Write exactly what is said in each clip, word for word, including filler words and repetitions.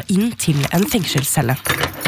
inn til en fengselscelle.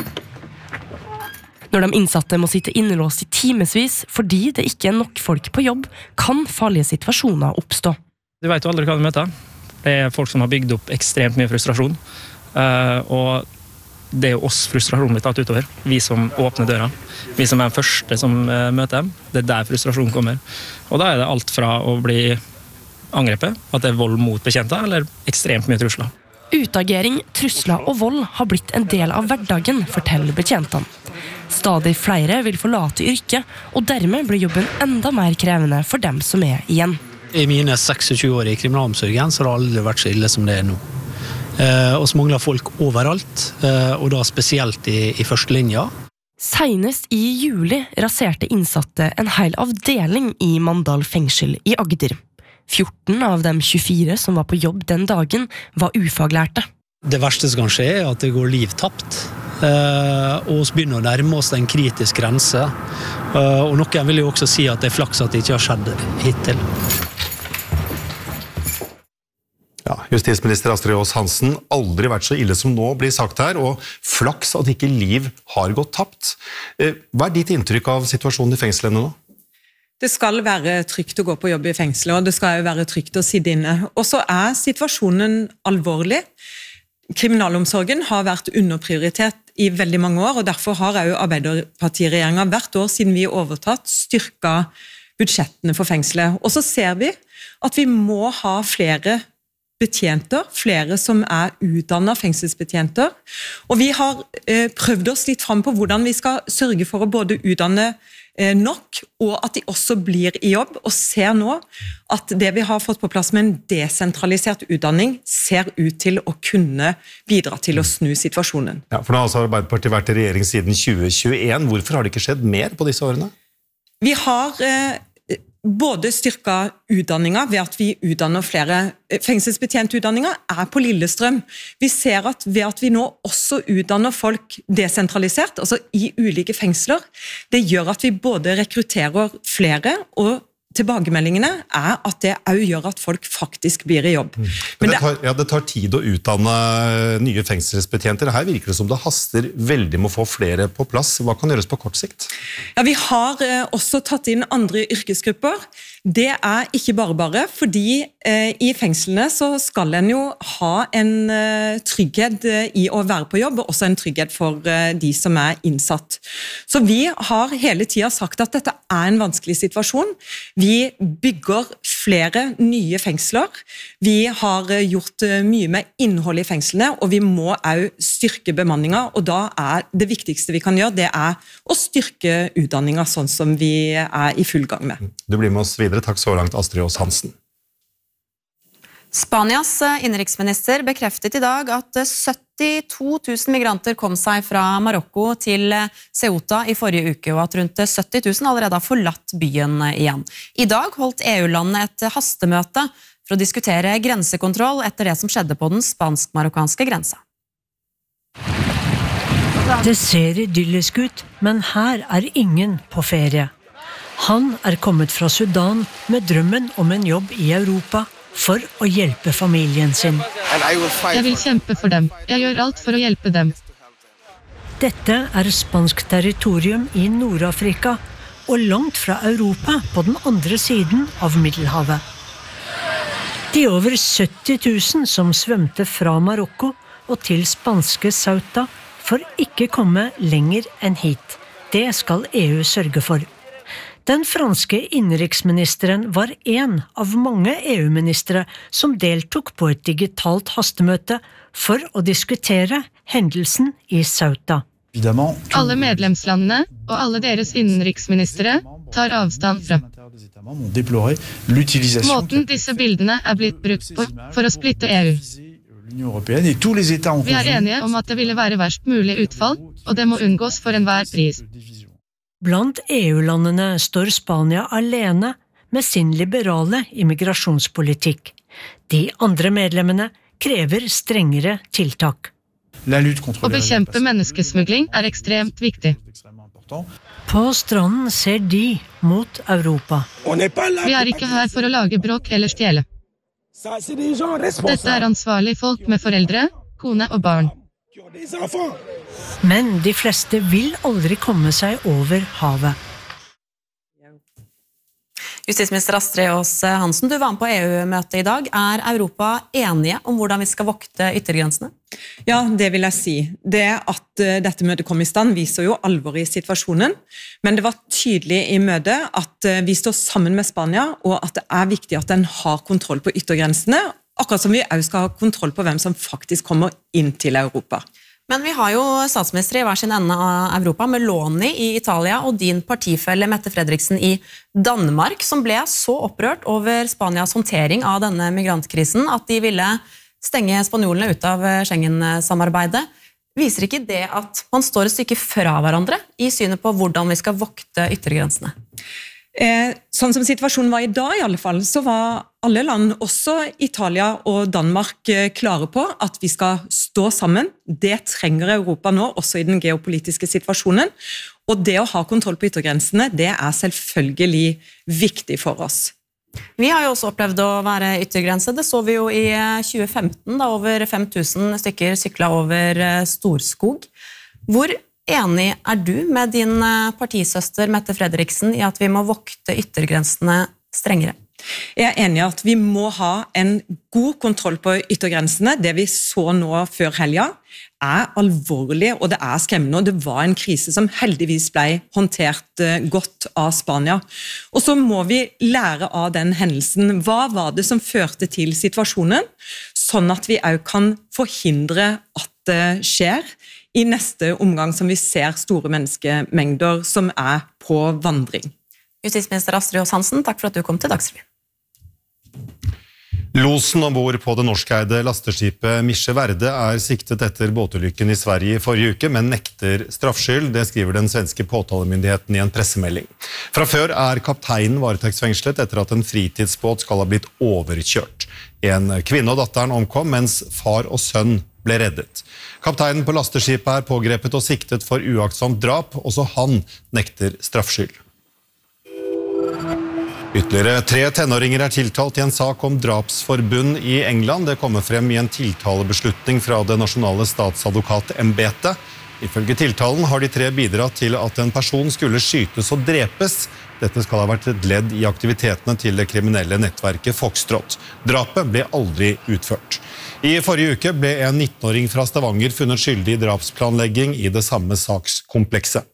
Når de innsatte må sitte innelåst i timesvis fordi det ikke er nok folk på jobb, kan farlige situasjoner oppstå. Du vet jo aldri hva du møter. Det er folk som har bygd opp ekstremt mye frustrasjon, og det er jo oss frustrasjonen blir tatt utover. Vi som åpner døra, vi som er den første som møter dem, det er der frustrasjonen kommer. Og da er det alt fra å bli angrepet, at det er vold mot bekjente, eller ekstremt mye trusler. Utagering, trusler og vold har blitt en del av hverdagen, forteller betjentene. Stadig flere vil forlate yrket, og dermed blir jobben enda mer krevende for dem som er igjen. I mine tjueseks år i kriminalomsorgen så har det aldri vært så ille som det er nå. Eh, og så mangler folk overalt, eh, og da spesielt i, i første linja. Senest i juli raserte innsatte en hel avdeling i Mandal fengsel i Agder. fjorten av de tjuefire som var på jobb den dagen var ufaglærte. Det verste som kan skje er at det går liv tapt, eh, og så begynner å nærme oss en kritisk grense. Eh, og noen vil jo også si at det er flaks at det ikke har skjedd hittil. Ja, justisminister Astrid Aas Hansen, aldri vært så ille som nå blir sagt her, og flaks at ikke liv har gått tapt. Hva er ditt inntrykk av situasjonen i fengslene nå? Det skal være trygt å gå på jobb i fengselet, og det skal jo være trygt å sitte inne. Og så er situasjonen alvorlig. Kriminalomsorgen har vært underprioritert i veldig mange år, og derfor har jo Arbeiderpartiregjeringen hvert år siden vi overtatt styrket budsjettene for fengselet. Og så ser vi at vi må ha flere betjenter, flere som er utdannet fengselsbetjenter. Og vi har eh, prøvd oss litt frem på hvordan vi skal sørge for å både utdanne eh, nok, og at de også blir i jobb, og ser nå at det vi har fått på plass med en desentralisert utdanning ser ut til å kunne bidra til å snu situasjonen. Ja, for nå har altså Arbeiderpartiet vært i regjering siden tjue tjueen. Hvorfor har det ikke skjedd mer på disse årene? Vi har eh, både styrket utdanninger ved at vi utdanner flere. Fengselsbetjentutdanninger er på Lillestrøm. Vi ser at ved at vi nå også utdanner folk desentralisert, altså i ulike fengsler, det gjør at vi både rekrutterer flere, og tilbakemeldingene er at det også gjør at folk faktisk blir i jobb. Mm. Men det, tar, ja, det tar tid å utdanne nye fengselsbetjenter. Her virker det som det haster veldig med å få flere på plass. Hva kan gjøres på kort sikt? Ja, vi har eh, også tatt inn andre yrkesgrupper. Det er ikke bare bare, fordi eh, i fengslene så skal en jo ha en eh, trygghet eh, i å være på jobb, og også en trygghet for eh, de som er innsatt. Så vi har hele tiden sagt at dette er en vanskelig situasjon. Vi bygger flere nye fengsler. Vi har eh, gjort eh, mye med innhold i fengslene, og vi må også styrke bemanninger, og da er det viktigste vi kan gjøre, det er å styrke utdanninger sånn som vi er i full gang med. Du blir med oss videre. Takk så langt, Astrid Aas Hansen. Spanias innenriksminister bekreftet i dag at syttito tusen migranter kom seg fra Marokko til Ceuta i forrige uke, og at rundt sytti tusen allerede har forlatt byen igjen. I dag holdt E U-landet et hastemøte for å diskutere grensekontroll etter det som skjedde på den spansk-marokkanske grensa. Det ser idyllisk ut, men her er ingen på ferie. Han er kommet fra Sudan med drømmen om en jobb i Europa for å hjelpe familien sin. Jeg vil kjempe for dem. Jeg gjør alt for å hjelpe dem. Dette er spansk territorium i Nord-Afrika, og langt fra Europa på den andre siden av Middelhavet. De over sytti tusen som svømte fra Marokko og til spanske Ceuta får ikke komme lenger enn hit. Det skal E U sørge for. Den franske innenriksministeren var en av mange E U-ministre som deltok på et digitalt hastemøte for å diskutere hendelsen i Ceuta. Alle medlemslandene og alle deres innenriksministre tar avstand fra. Måten disse bildene er blitt brukt på for å splitte E U. Vi er enige om at det ville være verst mulig utfall, og det må unngås for enhver pris. Blant E U-landene står Spania alene med sin liberale immigrasjonspolitikk. De andre medlemmene krever strengere tiltak. Å bekjempe menneskesmugling er ekstremt viktig. På stranden ser de mot Europa. Vi er ikke her for å lage bråk eller stjele. Dette er ansvarlige folk med foreldre, kone og barn. Men de fleste vil aldri komme seg over havet. Justisminister Astrid Aas Hansen, du var med på E U-møtet i dag. Er Europa enige om hvordan vi skal vokte yttergrensene? Ja, det vil jeg si. Det at dette møtet kom i stand viser jo alvoret i situasjonen, men det var tydelig i møtet at vi står sammen med Spania, og at det er viktig at den har kontroll på yttergrensene, akkurat som vi også skal ha kontroll på hvem som faktisk kommer inn til Europa. Men vi har jo statsminister i hver sin ende av Europa, Meloni i Italia og din partifelle Mette Frederiksen i Danmark, som ble så opprørt over Spanias håndtering av denne migrantkrisen at de ville stenge spanjolene ut av Schengen-samarbeidet. Viser ikke det at man står et stykke fra hverandre i synet på hvordan vi skal vokte yttergrensene? Eh, sånn som situasjonen var i dag i alle fall, så var alle land, også Italia og Danmark, klare på at vi skal stå sammen. Det trenger Europa nå, også i den geopolitiske situasjonen. Og det å ha kontroll på yttergrensene, det er selvfølgelig viktig for oss. Vi har jo også opplevd å være yttergrense. Det så vi jo i tjue femten, da over fem tusen stykker syklet over Storskog. Hvor enig er du med din partisøster Mette Frederiksen i at vi må vokte yttergrensene strengere? Jeg er enig i at vi må ha en god kontroll på yttergrensene. Det vi så nå før helga er alvorlig, og det er skremmende, og det var en krise som heldigvis ble håndtert godt av Spania. Og så må vi lære av den hendelsen. Hva var det som førte til situasjonen, sånn at vi også kan forhindre at det skjer i neste omgang som vi ser store menneskemengder som er på vandring. Justisminister Astrid Aas Hansen, takk for at du kom til Dagsrevyen. Losen ombord på det norskeide lasteskipet Misje Verde er siktet etter båtulykken i Sverige i forrige uke, men nekter straffskyld. Det skriver den svenske påtalemyndigheten i en pressemelding. Fra før er kapteinen varetektsfengslet etter at en fritidsbåt skal ha blitt overkjørt. En kvinne og datteren omkom, mens far og sønn ble reddet. Kapteinen på lasteskipet er pågrepet og siktet for uaktsomt drap. Også han nekter straffskyld. Ytterligere tre tenåringer er tiltalt i en sak om drapsforbund i England. Det kommer frem i en tiltalebeslutning fra det nasjonale statsadvokatembetet. Ifølge tiltalen har de tre bidratt til at en person skulle skytes og drepes. Dette skal ha vært et ledd i aktivitetene til det kriminelle nettverket Foxtrot. Drapet ble aldri utført. I forrige uke ble en nittenåring fra Stavanger funnet skyldig i drapsplanlegging i det samme sakskomplekset.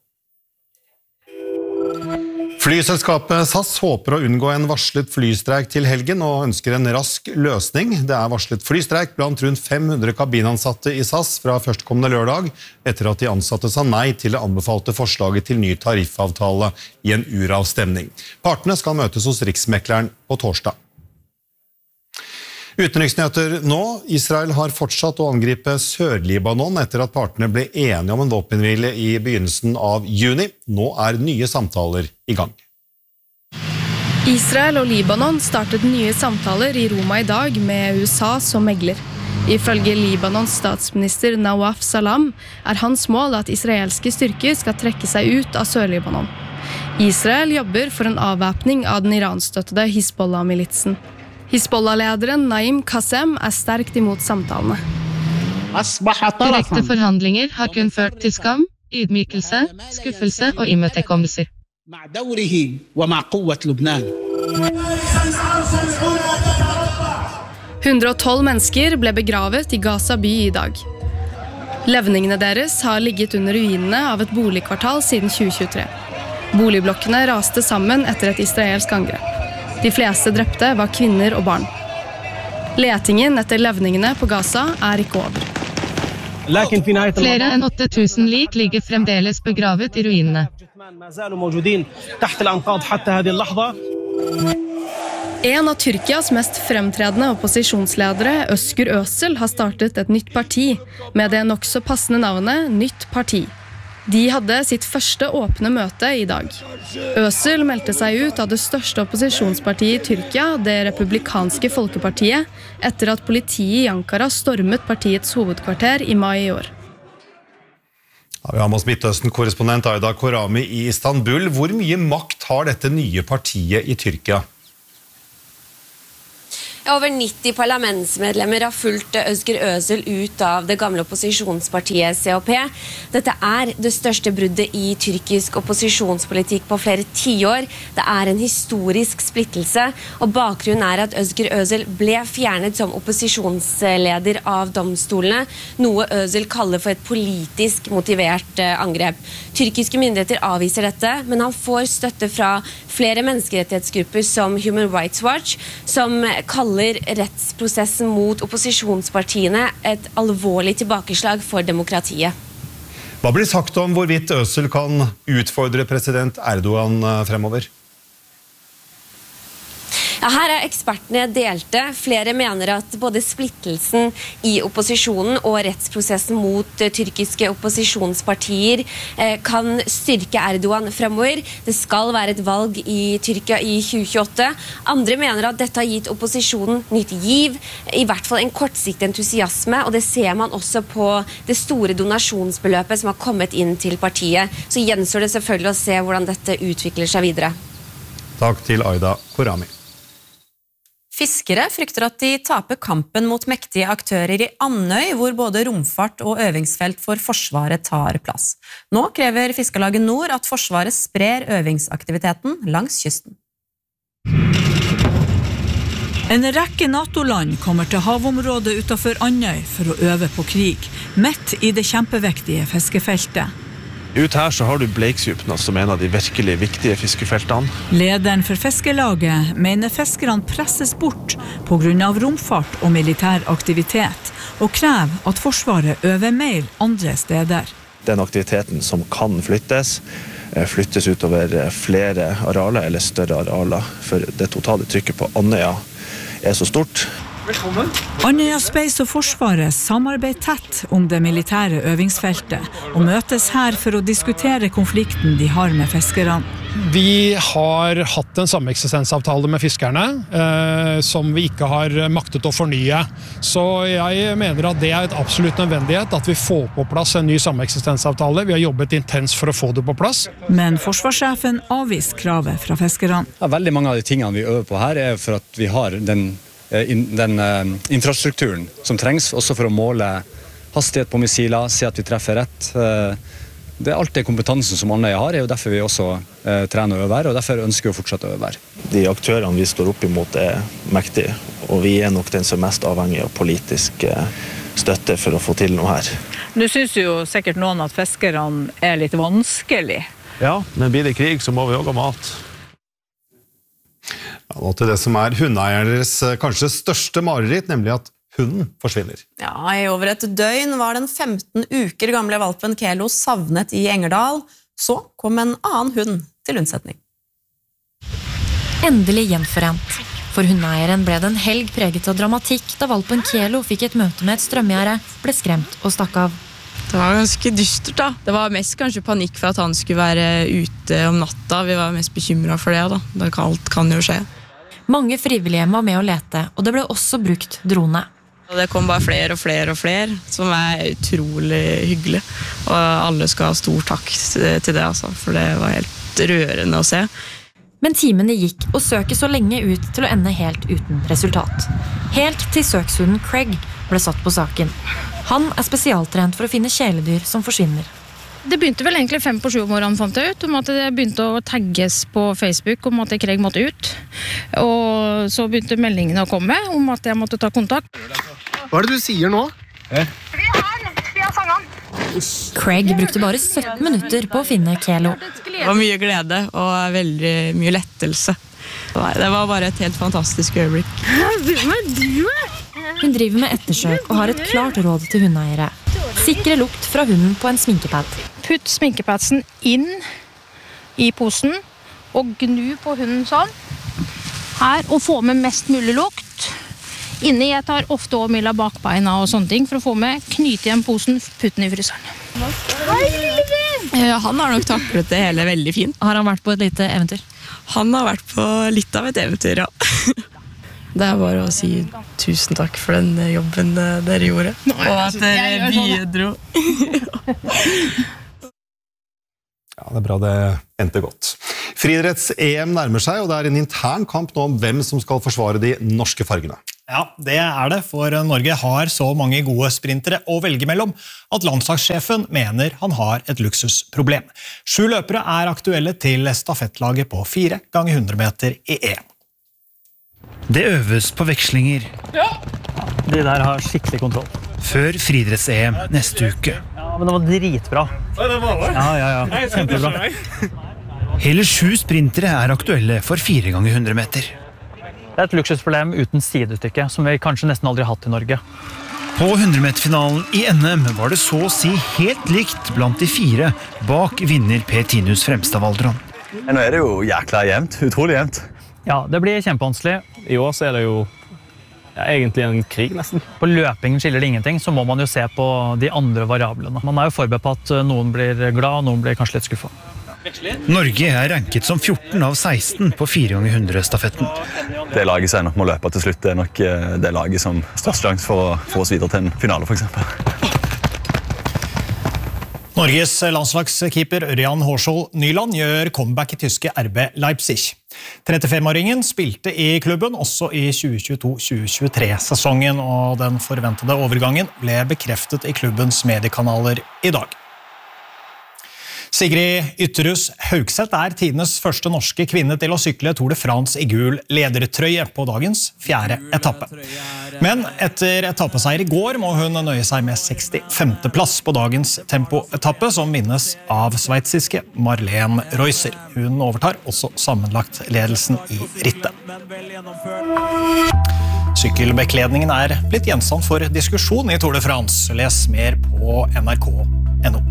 Flyselskapet S A S håper å unngå en varslet flystreik til helgen og ønsker en rask løsning. Det er varslet flystreik blant rundt fem hundre kabinansatte i S A S fra førstkommende lørdag, etter at de ansatte sa nei til det anbefalte forslaget til ny tariffavtale i en uravstemning. Partene skal møtes hos Riksmekleren på torsdag. Utenriksnyheter nå. Israel har fortsatt å angripe Sør-Libanon etter at partene ble enige om en våpenhvile i begynnelsen av juni. Nå er nye samtaler i gang. Israel og Libanon startet nye samtaler i Roma i dag med U S A som megler. Ifølge Libanons statsminister Nawaf Salam er hans mål at israelske styrker skal trekke seg ut av Sør-Libanon. Israel jobber for en avvæpning av den iranstøttede Hizbollah-militsen. Hizbollah-lederen Naim Qassem er sterkt imot samtalene. Direkte forhandlinger har kun ført til skam, ydmykelse, skuffelse og imøtekommelser. hundre og tolv mennesker ble begravet i Gaza by i dag. Levningene deres har ligget under ruinene av et boligkvartal siden tjue tjuetre. Boligblokkene raste sammen etter et israelsk angrep. De fleste drepte var kvinner og barn. Letingen etter levningene på Gaza er ikke over. Flere enn åtte tusen lik ligger fremdeles begravet i ruinene. En av Tyrkias mest fremtredende opposisjonsledere, Özgür Özel, har startet et nytt parti med det nokså passende navnet Nytt Parti. De hadde sitt første åpne møte i dag. Özel meldte seg ut av det største opposisjonspartiet i Tyrkia, det republikanske folkepartiet, etter at politiet i Ankara stormet partiets hovedkvarter i mai i år. Ja, vi har med oss Midtøsten-korrespondent Aida Korami i Istanbul. Hvor mye makt har dette nye partiet i Tyrkia? Over nitti parlamentsmedlemmer har fulgt Özgür Özal ut av det gamle opposisjonspartiet C H P. Dette er det største bruddet i tyrkisk opposisjonspolitikk på flere tiår. Det er en historisk splittelse, og bakgrunnen er at Özgür Özal ble fjernet som opposisjonsleder av domstolene, noe Özal kaller for et politisk motivert angrep. Tyrkiske myndigheter avviser dette, men han får støtte fra flere menneskerettighetsgrupper som Human Rights Watch, som kaller rettsprosessen mot opposisjonspartiene et alvorlig tilbakeslag for demokratiet. Hva blir sagt om hvorvidt Özal kan utfordre president Erdogan fremover? Ja, her er ekspertene delte. Flere mener at både splittelsen i opposisjonen og rettsprosessen mot uh, tyrkiske opposisjonspartier uh, kan styrke Erdogan fremover. Det skal være et valg i Tyrkia i tjue tjueåtte. Andre mener at dette har gitt opposisjonen nytt giv, i hvert fall en kortsiktig entusiasme, og det ser man også på det store donasjonsbeløpet som har kommet inn til partiet. Så gjenstår det selvfølgelig å se hvordan dette utvikler seg videre. Takk til Aida Korami. Fiskere frykter at de taper kampen mot mektige aktører i Andøy, hvor både romfart og øvingsfelt for Forsvaret tar plass. Nå krever Fiskerlaget Nord at Forsvaret sprer øvingsaktiviteten langs kysten. En rekke NATO-land kommer til havområdet utenfor Andøy for å øve på krig, midt i det kjempeviktige fiskefeltet. Ut her så har du Bleikdjupna som en av de virkelig viktige fiskefeltene. Lederen for Fiskelaget mener fiskerne presses bort på grunn av romfart og militær aktivitet, og krever at Forsvaret øver mer andre steder. Den aktiviteten som kan flyttes, flyttes utover flere arealer eller større arealer, for det totale trykket på Andøya er så stort. Velkommen. Andøya Space og Forsvaret samarbeider tett om det militære øvingsfeltet, og møtes her for å diskutere konflikten de har med fiskerne. Vi har hatt en sameksistensavtale med fiskerne, eh, som vi ikke har maktet å fornye. Så jeg mener at det er et absolutt nødvendighet at vi får på plass en ny sameksistensavtale. Vi har jobbet intenst for å få det på plass. Men forsvarssjefen avviser kravet fra fiskerne. Ja, veldig mange av de tingene vi øver på her er for at vi har den den infrastrukturen som trengs, også for å måle hastighet på missiler, se at vi treffer rett. Det er alt det kompetansen som Andøya har, er jo derfor vi også trener og øver, og derfor ønsker vi å fortsette å øve. De aktørene vi står opp imot er mektige, og vi er nok den som er mest avhengig av politisk støtte for å få til noe her. Nå synes jo sikkert noen at fiskerne er litt vanskelig. Ja, men blir det krig så må vi også ha mat. Ja, nå til det som er hundeeiernes kanskje største mareritt, nemlig at hunden forsvinner. Ja, i over et døgn var den femten uker gamle valpen Kelo savnet i Engerdal. Så kom en annen hund til unnsetning. Endelig gjenforent. For hundeeieren ble det en helg preget av dramatikk da valpen Kelo fikk et møte med et strømgjerde, ble skremt og stakk av. Det var ganske dystert da. Det var mest kanskje panikk for at han skulle være ute om natta. Vi var mest bekymret for det da. Det alt kan jo skje. Mange frivillige var med å lete, og det ble også brukt drone. Det kom bare flere og flere og flere, som er utrolig hyggelig. Og alle skal ha stor takk til det, altså, for det var helt rørende å se. Men timene gikk, og søket så lenge ut til å ende helt uten resultat. Helt til søkshunden Craig ble satt på saken. Han er spesialtrent for å finne kjæledyr som forsvinner. Det begynte vel egentlig fem på sju om morgenen, fant jeg ut, om at det begynte å tagges på Facebook om at Craig måtte ut. Og så begynte meldingene å komme om at jeg måtte ta kontakt. Hva er det du sier nå? Vi er her, vi har fanget han. Craig brukte bare sytten minutter på å finne Kelo. Det var mye glede og veldig mye lettelse. Det var bare et helt fantastisk øyeblikk. Hun driver med ettersøk og har et klart råd til hundeeiere. Sikre lukt fra hunden på en sminkepad. Putt sminkepadsen inn i posen og gnu på hunden sånn. Her, og få med mest mulig lukt. Inni jeg tar ofte også Milla bakbeina og sånne ting for å få med. Knyte igjen posen, putt den i fryseren. Ja, han har nok taklet det hele veldig fint. Har han vært på et lite eventyr? Han har vært på litt av et eventyr, ja. Det er bare å si tusen takk for den jobben dere gjorde. Og at dere bidro. Ja, det er bra det endte godt. Friidretts-E M nærmer seg, og det er en intern kamp nå om hvem som skal forsvare de norske fargene. Ja, det er det, for Norge har så mange gode sprintere å velge mellom at landslagssjefen mener han har et luksusproblem. Sju løpere er aktuelle til stafettlaget på fire ganger hundre meter i E M. Det øves på vekslinger. Ja. De der har skikkelig kontroll. Før friidretts-E M neste uke. Ja, men det var dritbra. Det var det? Ja, ja, ja. Kjempebra. Hele sju sprintere er aktuelle for fire ganger hundre meter. Det er et luksusproblem uten sidestykke, som vi kanskje nesten aldri har hatt i Norge. På hundre-meterfinalen i N M var det så å si helt likt blant de fire bak vinner Per Tinus Fremstad-Valdron. Nå er det jo jækla jevnt, utrolig jevnt. Ja, det blir kjempevanskelig. I år så er det jo ja, egentlig en krig nesten. På løpingen skiller det ingenting, så må man jo se på de andre variablene. Man er jo forberedt på at noen blir glad, og noen blir kanskje litt skuffet. Norge er ranket som fjorten av seksten på fire ganger hundre stafetten. Det laget som ender opp med å løpe til slutt, det er nok det laget som størst sjanse for å få oss videre til en finale, for eksempel. Norges landslagskeeper Ørjan Hårskjold Nyland gjør comeback i tyske R B Leipzig. trettifem-åringen spilte i klubben også i tjue tjueto tjue tjuetre-sesongen, og den forventede overgangen ble bekreftet i klubbens mediekanaler i dag. Sigrid Ytterhus Haugseth er tidenes første norske kvinne til å sykle Tour de France i gul ledertrøye på dagens fjerde etappe. Men etter etappeseier i går må hun nøye seg med sekstifemte plass på dagens tempoetappe, som vinnes av sveitsiske Marlene Reusser. Hun overtar også sammenlagt ledelsen i rittet. Sykkelbekledningen er blitt gjenstand for diskusjon i Tour de France. Les mer på N R K punktum N O.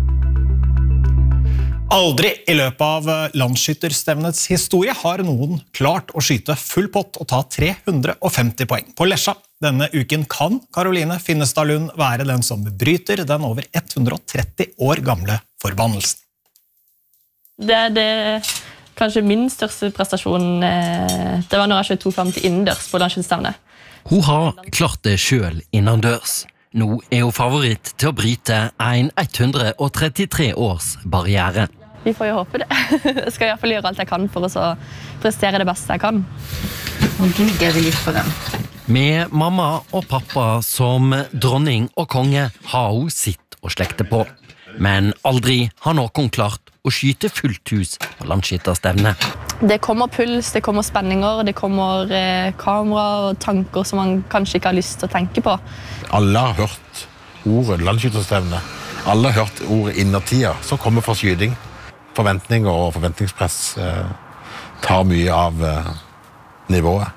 Aldri i løpet av landsskytterstevnets historie har noen klart å skyte full pott og ta tre hundre og femti poeng på Lesja. Denne uken kan Caroline Finnestad Lund være den som bryter den over hundre og tretti år gamle forbannelsen. Det er det, kanskje min største prestasjon. Det var når jeg skjøt to femti innendørs på landsskytterstevnet. Hun har klart det selv innendørs. Nå er hun favoritt til å bryte en hundre og trettitre års barriere. Vi får jo håpe det. Jeg skal i hvert fall gjøre alt jeg kan for å prestere det beste jeg kan. Nå gniger vi litt på den. Med mamma og pappa som dronning og konge har hun sitt å slekte på. Men aldri har noen klart å skyte fullt hus på landsskytterstevne. Det kommer puls, det kommer spenninger, det kommer eh, kamera og tanker som man kanskje ikke har lyst til å tenke på. Alle har hørt ordet landsskytterstevne. Alle har hørt ordet innertida som kommer fra skyting. Forventninger og forventningspress eh, tar mye av eh, nivået.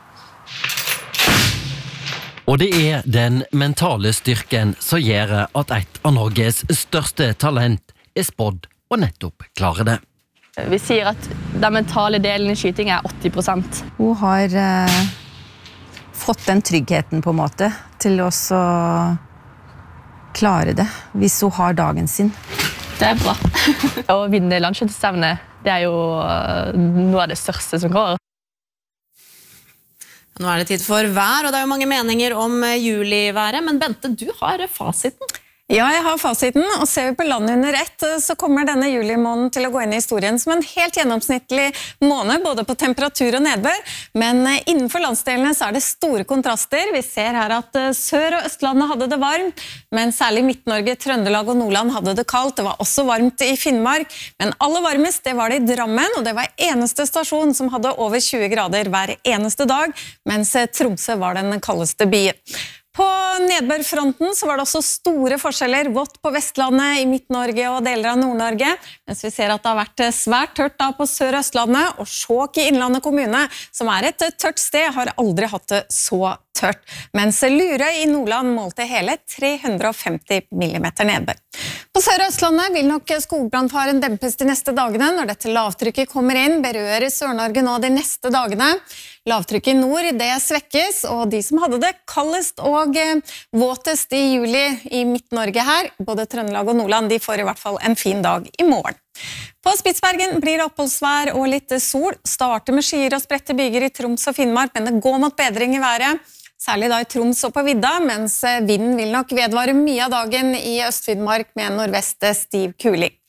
Og det er den mentale styrken som gjør at et av Norges største talent er spådd og nettopp klarer det. Vi sier at den mentale delen i skyting er åtti prosent. Hun har eh, fått den tryggheten på en måte til å klare det, hvis hun har dagen sin. Det er bra. Å vinne landsskytterstevnet, det er jo noe av det største som går. Nå er det tid for vær, og det er jo mange meninger om juliværet, men Bente, du har fasiten. Ja, jeg har fasiten, og ser vi på landet under ett, så kommer denne julimåneden til å gå inn i historien som en helt gjennomsnittlig måned, både på temperatur og nedbør, men innenfor landsdelene så er det store kontraster. Vi ser her at Sør- og Østlandet hadde det varmt, men særlig Midt-Norge, Trøndelag og Nordland hadde det kaldt. Det var også varmt i Finnmark, men aller varmest det var det i Drammen, og det var eneste stasjon som hadde over tjue grader hver eneste dag, mens Tromsø var den kaldeste byen. På nedbørfronten så var det også store forskjeller, vått på Vestlandet, i Midt-Norge og deler av Nord-Norge, mens vi ser at det har vært svært tørt da på Sør- og Østlandet, og Skjåk i Innlandet kommune, som er et tørt sted, har aldri hatt det så tørt, mens Lurøy i Nordland målte hele tre hundre og femti millimeter nedbør. På Sør- og Østlandet vil nok skogbrannfaren dempes de neste dagene. Når dette lavtrykket kommer inn, berører Sør-Norge nå de neste dagene. Lavtrykket i nord, det svekkes, og de som hadde det kaldest og våtest i juli i Midt-Norge her, både Trøndelag og Nordland, de får i hvert fall en fin dag i morgen. På Spitsbergen blir det oppholdsvær og litt sol. Starter med skyer og spredte byger i Troms og Finnmark, men det går mot bedring i været. Særlig da i Troms og på vidda, mens vinden vil nok vedvare mye av dagen i Øst-Finnmark med nordvest stiv kuling.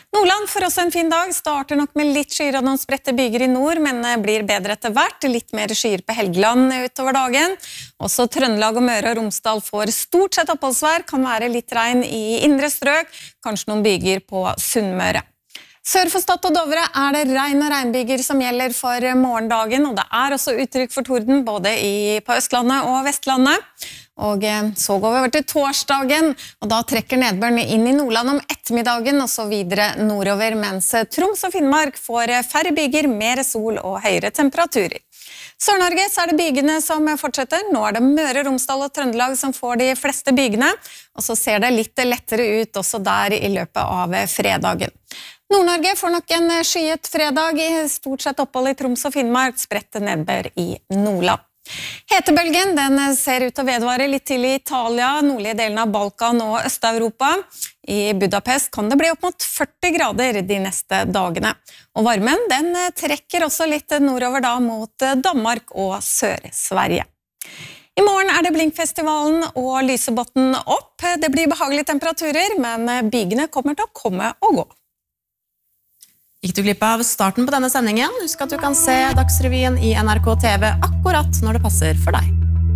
Nordland får også en fin dag, starter nok med litt skyer og noen spredte byger i nord, men blir bedre etter hvert, litt mer skyer på Helgeland utover dagen. Også Trøndelag og Møre og Romsdal får stort sett oppholdsvær, kan være litt regn i indre strøk, kanskje noen byger på Sunnmøre. Sør for Stad og Dovre er det regn og regnbyger som gjelder for morgendagen, og det er også uttrykk for torden både i, på Østlandet og Vestlandet. Og så går vi over til torsdagen, og da trekker nedbøren inn i Nordland om ettermiddagen og så videre nordover, mens Troms og Finnmark får færre byger, mer sol og høyere temperaturer. Sør-Norge så er det bygene som fortsetter. Nå er det Møre, Romsdal og Trøndelag som får de fleste bygene, og så ser det litt lettere ut også der i løpet av fredagen. Nord-Norge får nok en skyet fredag, stort sett opphold i Troms og Finnmark, spredt nedbør i Nordland. Hetebølgen den ser ut til å vedvare litt til i Italia, nordlige delen av Balkan og Øst-Europa. I Budapest kan det bli opp mot førti grader de neste dagene. Og varmen den trekker også litt nordover da mot Danmark og Sør-Sverige. I morgen er det Blinkfestivalen og Lysebotn opp. Det blir behagelige temperaturer, men bygene kommer til å komme og gå. Gikk du glipp av starten på denne sendingen? Husk at du kan se Dagsrevyen i N R K T V akkurat når det passer for deg.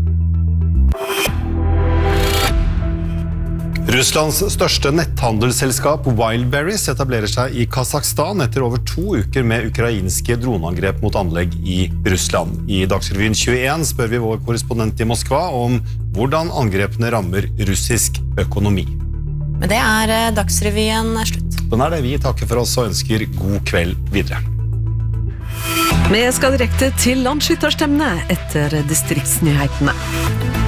Russlands største netthandelsselskap Wildberries etablerer seg i Kazakhstan etter over to uker med ukrainske droneangrep mot anlegg i Russland. I Dagsrevyen tjueen spør vi vår korrespondent i Moskva om hvordan angrepene rammer russisk økonomi. Men det er Dagsrevyen slutt. Sånn er det. Vi takker for oss og ønsker god kveld videre. Vi skal direkte til landsskytterstevne etter distriktsnyhetene.